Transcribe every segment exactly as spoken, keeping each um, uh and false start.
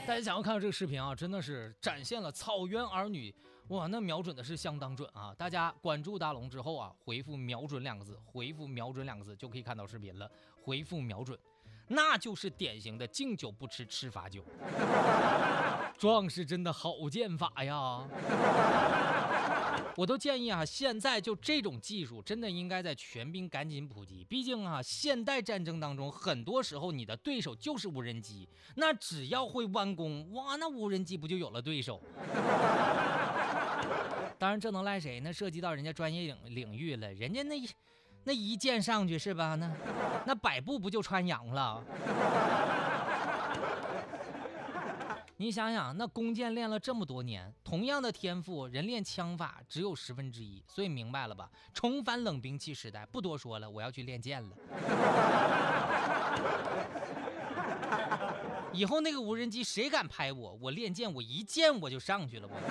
大家想要看到这个视频啊，真的是展现了草原儿女，哇，那瞄准的是相当准啊！大家关注大龙之后啊，回复瞄准两个字，回复瞄准两个字就可以看到视频了。回复瞄准，那就是典型的敬酒不吃吃罚酒。壮士真的好剑法呀！我都建议啊，现在就这种技术真的应该在全兵赶紧普及。毕竟啊，现代战争当中，很多时候你的对手就是无人机，那只要会弯弓，哇，那无人机不就有了对手？当然，这能赖谁呢？涉及到人家专业领领域了，人家那那一箭上去是吧？那那百步不就穿杨了？你想想，那弓箭练了这么多年，同样的天赋，人练枪法只有十分之一，所以明白了吧？重返冷兵器时代，不多说了，我要去练剑了。以后那个无人机谁敢拍我，我练剑，我一箭我就上去了。我。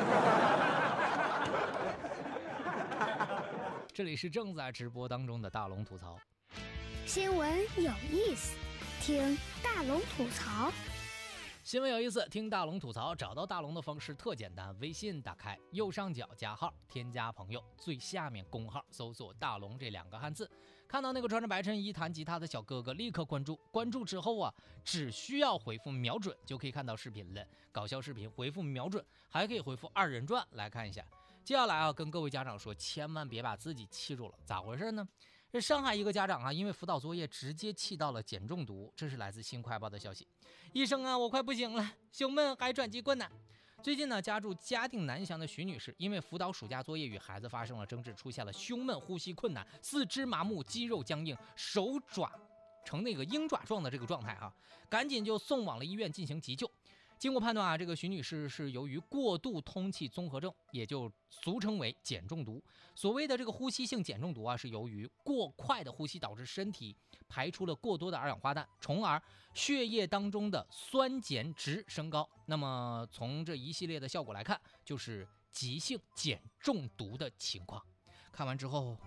这里是正在直播当中的大龙吐槽， 新闻有意思，听大龙吐槽。 新闻有意思，听大龙吐槽。找到大龙的方式特简单，微信打开右上角加号，添加朋友，最下面公号搜索大龙这两个汉字，看到那个穿着白衬衣弹吉他的小哥哥，立刻关注。关注之后啊，只需要回复瞄准就可以看到视频了。搞笑视频回复瞄准，还可以回复二人转来看一下。接下来啊，跟各位家长说，千万别把自己气住了。咋回事呢？这上海一个家长啊，因为辅导作业直接气到了碱中毒，这是来自新快报的消息。医生啊，我快不行了，胸闷还转机困难。最近呢，家住嘉定南翔的徐女士，因为辅导暑假作业与孩子发生了争执，出现了胸闷、呼吸困难、四肢麻木、肌肉僵硬、手爪成那个鹰爪状的这个状态啊，赶紧就送往了医院进行急救。经过判断啊，这个徐女士是由于过度通气综合症，也就俗称为碱中毒。所谓的这个呼吸性碱中毒啊，是由于过快的呼吸导致身体排出了过多的二氧化氮，从而血液当中的酸碱值升高。那么从这一系列的效果来看，就是急性碱中毒的情况。看完之后。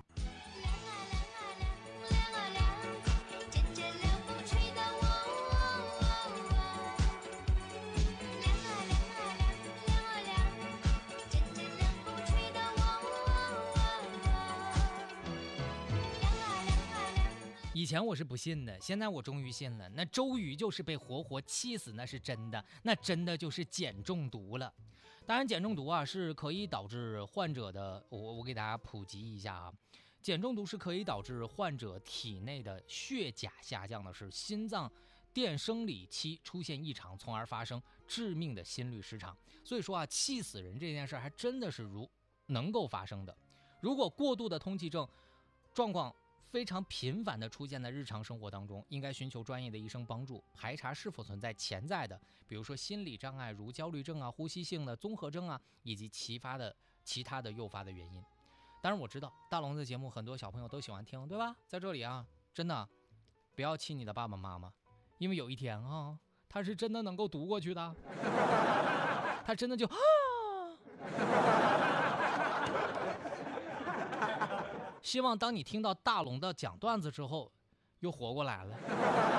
以前我是不信的，现在我终于信了。那周瑜就是被活活气死，那是真的，那真的就是碱中毒了。当然，碱中毒啊是可以导致患者的，我我给大家普及一下啊，碱中毒是可以导致患者体内的血钾下降的，是心脏电生理期出现异常，从而发生致命的心律失常。所以说啊，气死人这件事还真的是如能够发生的。如果过度的通气症状况非常频繁地出现在日常生活当中，应该寻求专业的医生帮助，排查是否存在潜在的，比如说心理障碍，如焦虑症啊、呼吸性的综合症啊，以及其他的其他的诱发的原因。当然我知道大龙的节目很多小朋友都喜欢听，对吧？在这里啊，真的不要气你的爸爸妈妈，因为有一天啊，他是真的能够读过去的，他真的就啊。希望当你听到大龙的讲段子之后，又活过来了。